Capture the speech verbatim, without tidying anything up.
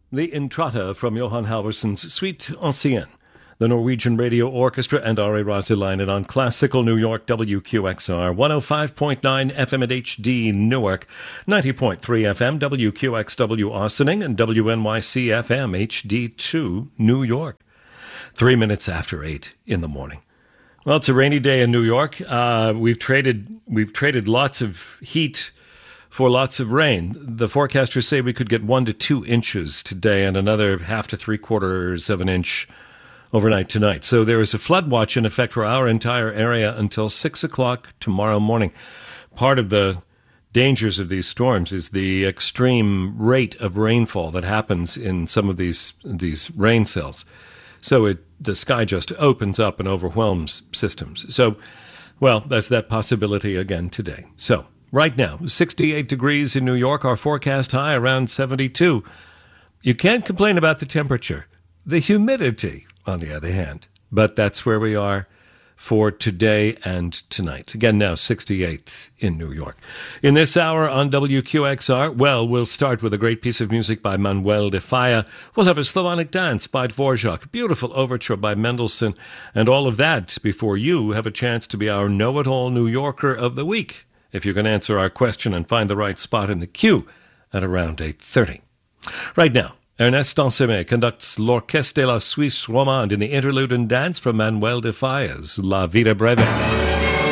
the Intrata from Johan Halvorson's Suite Ancienne, the Norwegian Radio Orchestra, and Ari Rasilainen on Classical New York, W Q X R, one oh five point nine F M at H D Newark, ninety point three F M, W Q X W Austining, and W N Y C F M H D two New York. Three minutes after eight in the morning. Well, it's a rainy day in New York. Uh, we've traded we've traded lots of heat for lots of rain. The forecasters say we could get one to two inches today and another half to three quarters of an inch overnight tonight. So there is a flood watch in effect for our entire area until six o'clock tomorrow morning. Part of the dangers of these storms is the extreme rate of rainfall that happens in some of these these rain cells. So it the sky just opens up and overwhelms systems. So, well, that's that possibility again today. So right now, sixty-eight degrees in New York, our forecast high around seventy-two. You can't complain about the temperature. The humidity, on the other hand. But that's where we are for today and tonight. Again, now sixty-eight in New York. In this hour on W Q X R, well, we'll start with a great piece of music by Manuel de Falla. We'll have a Slavonic dance by Dvorak, beautiful overture by Mendelssohn, and all of that before you have a chance to be our know-it-all New Yorker of the week, if you can answer our question and find the right spot in the queue at around eight thirty. Right now, Ernest Ansemé conducts L'Orchestre de la Suisse Romande in the interlude and dance from Manuel de Falla's La Vida Breve.